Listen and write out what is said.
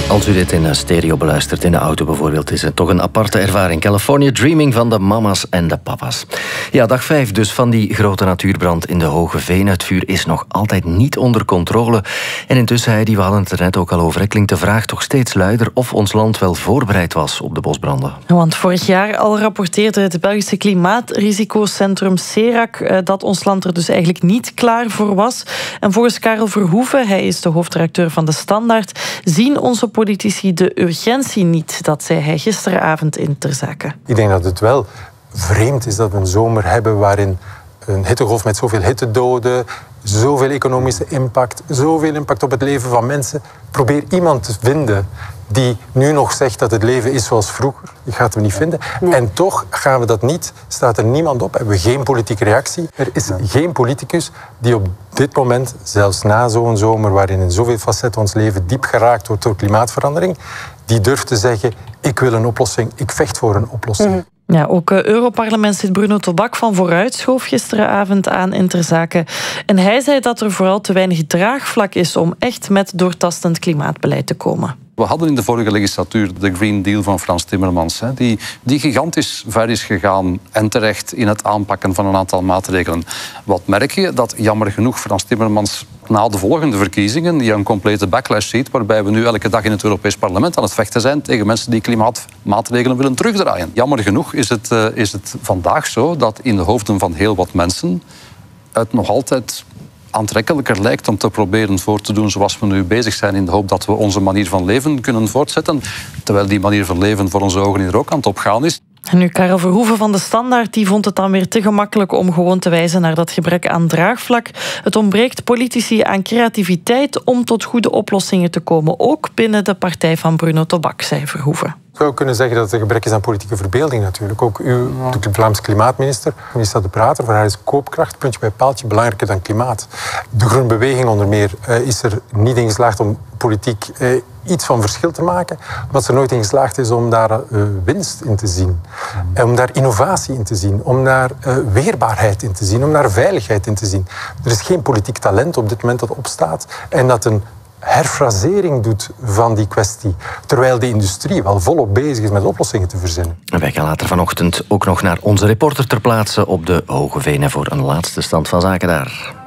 Als u dit in stereo beluistert, in de auto bijvoorbeeld, is het toch een aparte ervaring. California Dreaming van de mama's en de papa's. Ja, dag 5 dus van die grote natuurbrand in de Hoge Veen. Het vuur is nog altijd niet onder controle. En intussen, Heidi, we hadden het er net ook al over, klinkt de vraag toch steeds luider of ons land wel voorbereid was op de bosbranden. Want vorig jaar al rapporteerde het Belgische Klimaatrisico's-centrum CERAC dat ons land er dus eigenlijk niet klaar voor was. En volgens Karel Verhoeven, hij is de hoofdredacteur van De Standaard, zien onze politici de urgentie niet. Dat zei hij gisteravond in Ter Zake. Ik denk dat het wel vreemd is dat we een zomer hebben waarin een hittegolf met zoveel hittedoden, zoveel economische impact, zoveel impact op het leven van mensen. Probeer iemand te vinden die nu nog zegt dat het leven is zoals vroeger. Je gaat hem niet vinden. Nee. En toch gaan we dat niet. Staat er niemand op. Hebben we geen politieke reactie. Er is geen politicus die op dit moment, zelfs na zo'n zomer waarin in zoveel facetten ons leven diep geraakt wordt door klimaatverandering, die durft te zeggen, ik wil een oplossing, ik vecht voor een oplossing. Ja, ook Europarlementslid Bruno Tobak van Vooruit schoof gisteravond aan in Ter Zake. En hij zei dat er vooral te weinig draagvlak is om echt met doortastend klimaatbeleid te komen. We hadden in de vorige legislatuur de Green Deal van Frans Timmermans, die gigantisch ver is gegaan en terecht in het aanpakken van een aantal maatregelen. Wat merk je? Dat jammer genoeg Frans Timmermans na de volgende verkiezingen die een complete backlash ziet, waarbij we nu elke dag in het Europees Parlement aan het vechten zijn tegen mensen die klimaatmaatregelen willen terugdraaien. Jammer genoeg is het vandaag zo dat in de hoofden van heel wat mensen het nog altijd aantrekkelijker lijkt om te proberen voor te doen zoals we nu bezig zijn, in de hoop dat we onze manier van leven kunnen voortzetten, terwijl die manier van leven voor onze ogen hier ook aan het opgaan is. En nu Karel Verhoeven van De Standaard, die vond het dan weer te gemakkelijk om gewoon te wijzen naar dat gebrek aan draagvlak. Het ontbreekt politici aan creativiteit om tot goede oplossingen te komen, ook binnen de partij van Bruno Tobak, zei Verhoeven. Ik zou kunnen zeggen dat het een gebrek is aan politieke verbeelding natuurlijk. Ook u, de Vlaamse klimaatminister, minister De Prater, voor haar is koopkracht, puntje bij paaltje, belangrijker dan klimaat. De Groene Beweging onder meer is er niet in geslaagd om politiek iets van verschil te maken, omdat ze er nooit in geslaagd is om daar winst in te zien. Om daar innovatie in te zien, om daar weerbaarheid in te zien, om daar veiligheid in te zien. Er is geen politiek talent op dit moment dat opstaat en dat een herfrasering doet van die kwestie, terwijl de industrie wel volop bezig is met oplossingen te verzinnen. Wij gaan later vanochtend ook nog naar onze reporter ter plaatse op de Hoge Veen voor een laatste stand van zaken daar.